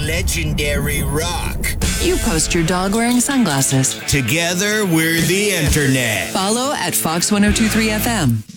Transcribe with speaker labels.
Speaker 1: legendary rock.
Speaker 2: You post your dog wearing sunglasses.
Speaker 1: Together, we're the internet.
Speaker 2: Follow at Fox 1023 FM.